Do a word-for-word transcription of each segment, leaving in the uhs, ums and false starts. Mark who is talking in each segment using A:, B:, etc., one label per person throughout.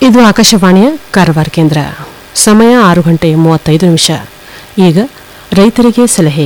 A: ಇದು ಆಕಾಶವಾಣಿಯ ಕಾರವಾರ ಕೇಂದ್ರ. ಸಮಯ ಆರು ಗಂಟೆ ಮೂವತ್ತೈದು ನಿಮಿಷ. ಈಗ ರೈತರಿಗೆ ಸಲಹೆ.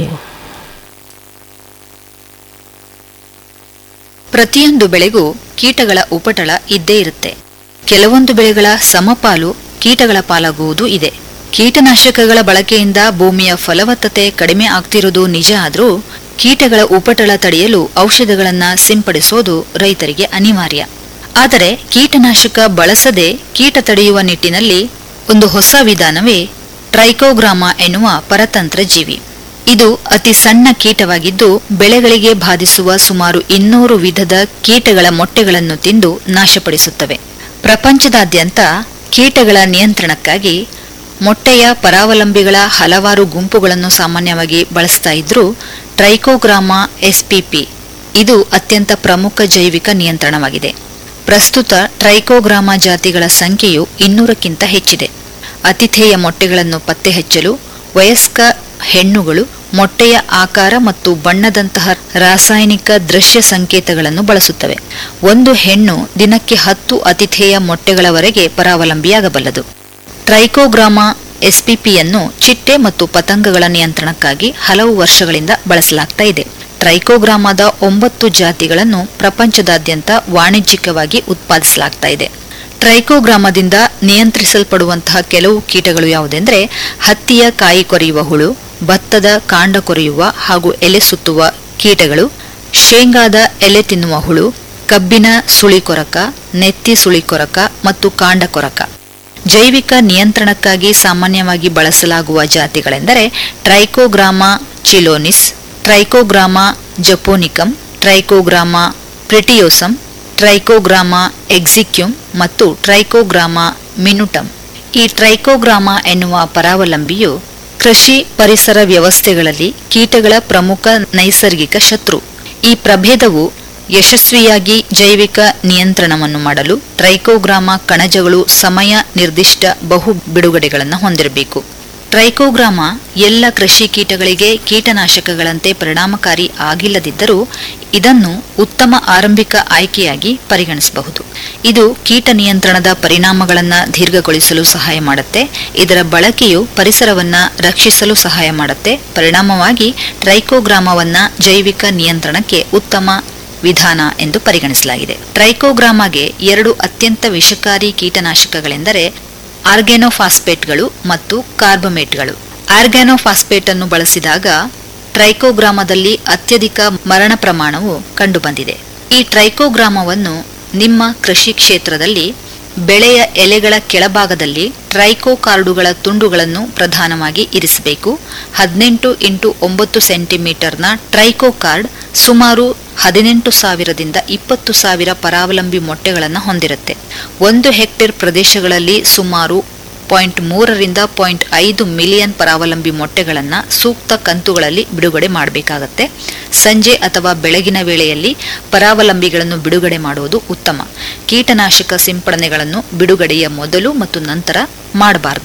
B: ಪ್ರತಿಯೊಂದು ಬೆಳೆಗೂ ಕೀಟಗಳ ಉಪಟಳ ಇದ್ದೇ ಇರುತ್ತೆ. ಕೆಲವೊಂದು ಬೆಳೆಗಳ ಸಮಪಾಲು ಕೀಟಗಳ ಪಾಲಾಗುವುದು ಇದೆ. ಕೀಟನಾಶಕಗಳ ಬಳಕೆಯಿಂದ ಭೂಮಿಯ ಫಲವತ್ತತೆ ಕಡಿಮೆ ಆಗ್ತಿರುವುದು ನಿಜ. ಆದರೂ ಕೀಟಗಳ ಉಪಟಳ ತಡೆಯಲು ಔಷಧಗಳನ್ನು ಸಿಂಪಡಿಸೋದು ರೈತರಿಗೆ ಅನಿವಾರ್ಯ. ಆದರೆ ಕೀಟನಾಶಕ ಬಳಸದೆ ಕೀಟ ತಡೆಯುವ ನಿಟ್ಟಿನಲ್ಲಿ ಒಂದು ಹೊಸ ವಿಧಾನವೇ ಟ್ರೈಕೋಗ್ರಾಮಾ ಎನ್ನುವ ಪರತಂತ್ರ ಜೀವಿ. ಇದು ಅತಿ ಸಣ್ಣ ಕೀಟವಾಗಿದ್ದು ಬೆಳೆಗಳಿಗೆ ಬಾಧಿಸುವ ಸುಮಾರು ಇನ್ನೂರು ವಿಧದ ಕೀಟಗಳ ಮೊಟ್ಟೆಗಳನ್ನು ತಿಂದು ನಾಶಪಡಿಸುತ್ತವೆ. ಪ್ರಪಂಚದಾದ್ಯಂತ ಕೀಟಗಳ ನಿಯಂತ್ರಣಕ್ಕಾಗಿ ಮೊಟ್ಟೆಯ ಪರಾವಲಂಬಿಗಳ ಹಲವಾರು ಗುಂಪುಗಳನ್ನು ಸಾಮಾನ್ಯವಾಗಿ ಬಳಸ್ತಾ ಇದ್ರೂ ಟ್ರೈಕೋಗ್ರಾಮಾ ಎಸ್ಪಿಪಿ ಇದು ಅತ್ಯಂತ ಪ್ರಮುಖ ಜೈವಿಕ ನಿಯಂತ್ರಣವಾಗಿದೆ. ಪ್ರಸ್ತುತ ಟ್ರೈಕೋಗ್ರಾಮಾ ಜಾತಿಗಳ ಸಂಖ್ಯೆಯು ಇನ್ನೂರಕ್ಕಿಂತ ಹೆಚ್ಚಿದೆ. ಅತಿಥೇಯ ಮೊಟ್ಟೆಗಳನ್ನು ಪತ್ತೆ ಹಚ್ಚಲು ವಯಸ್ಕ ಹೆಣ್ಣುಗಳು ಮೊಟ್ಟೆಯ ಆಕಾರ ಮತ್ತು ಬಣ್ಣದಂತಹ ರಾಸಾಯನಿಕ ದೃಶ್ಯ ಸಂಕೇತಗಳನ್ನು ಬಳಸುತ್ತವೆ. ಒಂದು ಹೆಣ್ಣು ದಿನಕ್ಕೆ ಹತ್ತು ಅತಿಥೇಯ ಮೊಟ್ಟೆಗಳವರೆಗೆ ಪರಾವಲಂಬಿಯಾಗಬಲ್ಲದು. ಟ್ರೈಕೋಗ್ರಾಮಾ ಎಸ್ಪಿಪಿಯನ್ನು ಚಿಟ್ಟೆ ಮತ್ತು ಪತಂಗಗಳ ನಿಯಂತ್ರಣಕ್ಕಾಗಿ ಹಲವು ವರ್ಷಗಳಿಂದ ಬಳಸಲಾಗ್ತಾ ಇದೆ. ಟ್ರೈಕೋಗ್ರಾಮಾದ ಒಂಬತ್ತು ಜಾತಿಗಳನ್ನು ಪ್ರಪಂಚದಾದ್ಯಂತ ವಾಣಿಜ್ಯಿಕವಾಗಿ ಉತ್ಪಾದಿಸಲಾಗ್ತಾ ಇದೆ. ಟ್ರೈಕೋಗ್ರಾಮಾದಿಂದ ನಿಯಂತ್ರಿಸಲ್ಪಡುವಂತಹ ಕೆಲವು ಕೀಟಗಳು ಯಾವುದೆಂದರೆ ಹತ್ತಿಯ ಕಾಯಿ ಕೊರೆಯುವ ಹುಳು, ಭತ್ತದ ಕಾಂಡ ಕೊರೆಯುವ ಹಾಗೂ ಎಲೆ ಸುತ್ತುವ ಕೀಟಗಳು, ಶೇಂಗಾದ ಎಲೆ ತಿನ್ನುವ ಹುಳು, ಕಬ್ಬಿನ ಸುಳಿಕೊರಕ, ನೆತ್ತಿ ಸುಳಿಕೊರಕ ಮತ್ತು ಕಾಂಡ ಕೊರಕ. ಜೈವಿಕ ನಿಯಂತ್ರಣಕ್ಕಾಗಿ ಸಾಮಾನ್ಯವಾಗಿ ಬಳಸಲಾಗುವ ಜಾತಿಗಳೆಂದರೆ ಟ್ರೈಕೋಗ್ರಾಮಾ ಚಿಲೋನಿಸ್, ಟ್ರೈಕೋಗ್ರಾಮಾ ಜಪೋನಿಕಮ್, ಟ್ರೈಕೋಗ್ರಾಮಾ ಪ್ರಿಟಿಯೋಸಮ್, ಟ್ರೈಕೋಗ್ರಾಮಾ ಎಕ್ಸಿಕ್ಯೂಮ್ ಮತ್ತು ಟ್ರೈಕೋಗ್ರಾಮಾ ಮಿನುಟಮ್. ಈ ಟ್ರೈಕೋಗ್ರಾಮಾ ಎನ್ನುವ ಪರಾವಲಂಬಿಯು ಕೃಷಿ ಪರಿಸರ ವ್ಯವಸ್ಥೆಗಳಲ್ಲಿ ಕೀಟಗಳ ಪ್ರಮುಖ ನೈಸರ್ಗಿಕ ಶತ್ರು. ಈ ಪ್ರಭೇದವು ಯಶಸ್ವಿಯಾಗಿ ಜೈವಿಕ ನಿಯಂತ್ರಣವನ್ನು ಮಾಡಲು ಟ್ರೈಕೋಗ್ರಾಮಾ ಕಣಜಗಳು ಸಮಯ ನಿರ್ದಿಷ್ಟ ಬಹು ಬಿಡುಗಡೆಗಳನ್ನು ಹೊಂದಿರಬೇಕು. ಟ್ರೈಕೋಗ್ರಾಮಾ ಎಲ್ಲ ಕೃಷಿ ಕೀಟಗಳಿಗೆ ಕೀಟನಾಶಕಗಳಂತೆ ಪರಿಣಾಮಕಾರಿ ಆಗಿಲ್ಲದಿದ್ದರೂ ಇದನ್ನು ಉತ್ತಮ ಆರಂಭಿಕ ಆಯ್ಕೆಯಾಗಿ ಪರಿಗಣಿಸಬಹುದು. ಇದು ಕೀಟ ನಿಯಂತ್ರಣದ ಪರಿಣಾಮಗಳನ್ನು ದೀರ್ಘಗೊಳಿಸಲು ಸಹಾಯ ಮಾಡುತ್ತೆ. ಇದರ ಬಳಕೆಯು ಪರಿಸರವನ್ನು ರಕ್ಷಿಸಲು ಸಹಾಯ ಮಾಡುತ್ತೆ. ಪರಿಣಾಮವಾಗಿ ಟ್ರೈಕೋಗ್ರಾಮಾವನ್ನು ಜೈವಿಕ ನಿಯಂತ್ರಣಕ್ಕೆ ಉತ್ತಮ ವಿಧಾನ ಎಂದು ಪರಿಗಣಿಸಲಾಗಿದೆ. ಟ್ರೈಕೋಗ್ರಾಮಾಗೆ ಎರಡು ಅತ್ಯಂತ ವಿಷಕಾರಿ ಕೀಟನಾಶಕಗಳೆಂದರೆ ಆರ್ಗ್ಯಾನೋಫಾಸ್ಫೇಟ್ಗಳು ಮತ್ತು ಕಾರ್ಬಮೇಟ್ಗಳು. ಆರ್ಗ್ಯಾನೋಫಾಸ್ಫೇಟ್ ಅನ್ನು ಬಳಸಿದಾಗ ಟ್ರೈಕೋಗ್ರಾಮಾದಲ್ಲಿ ಅತ್ಯಧಿಕ ಮರಣ ಪ್ರಮಾಣವು ಕಂಡುಬಂದಿದೆ. ಈ ಟ್ರೈಕೋಗ್ರಾಮಾವನ್ನು ನಿಮ್ಮ ಕೃಷಿ ಕ್ಷೇತ್ರದಲ್ಲಿ ಬೆಳೆಯ ಎಲೆಗಳ ಕೆಳಭಾಗದಲ್ಲಿ ಟ್ರೈಕೋಕಾರ್ಡುಗಳ ತುಂಡುಗಳನ್ನು ಪ್ರಧಾನವಾಗಿ ಇರಿಸಬೇಕು. ಹದಿನೆಂಟು ಇಂಟು ಒಂಬತ್ತು ಸೆಂಟಿಮೀಟರ್ನ ಟ್ರೈಕೋಕಾರ್ಡ್ ಸುಮಾರು ಹದಿನೆಂಟು ಸಾವಿರದಿಂದ ಇಪ್ಪತ್ತು ಸಾವಿರ ಪರಾವಲಂಬಿ ಮೊಟ್ಟೆಗಳನ್ನು ಹೊಂದಿರುತ್ತೆ. ಒಂದು ಹೆಕ್ಟೇರ್ ಪ್ರದೇಶಗಳಲ್ಲಿ ಸುಮಾರು ಪಾಯಿಂಟ್ ಮೂರರಿಂದ ಪಾಯಿಂಟ್ ಐದು ಮಿಲಿಯನ್ ಪರಾವಲಂಬಿ ಮೊಟ್ಟೆಗಳನ್ನು ಸೂಕ್ತ ಕಂತುಗಳಲ್ಲಿ ಬಿಡುಗಡೆ ಮಾಡಬೇಕಾಗತ್ತೆ. ಸಂಜೆ ಅಥವಾ ಬೆಳಗಿನ ವೇಳೆಯಲ್ಲಿ ಪರಾವಲಂಬಿಗಳನ್ನು ಬಿಡುಗಡೆ ಮಾಡುವುದು ಉತ್ತಮ. ಕೀಟನಾಶಕ ಸಿಂಪಡಣೆಗಳನ್ನು ಬಿಡುಗಡೆಯ ಮೊದಲು ಮತ್ತು ನಂತರ ಮಾಡಬಾರದು.